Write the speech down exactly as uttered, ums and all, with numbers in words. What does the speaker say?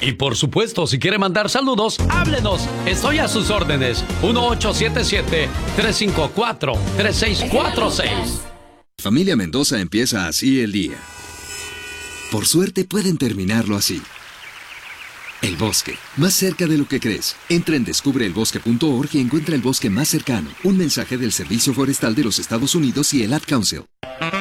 Y por supuesto, si quiere mandar saludos, háblenos. Estoy a sus órdenes. uno ocho siete siete, tres cinco cuatro, tres seis cuatro seis. Familia Mendoza empieza así el día. Por suerte pueden terminarlo así. El bosque, más cerca de lo que crees. Entra en descubre el bosque punto org y encuentra el bosque más cercano. Un mensaje del Servicio Forestal de los Estados Unidos y el Ad Council.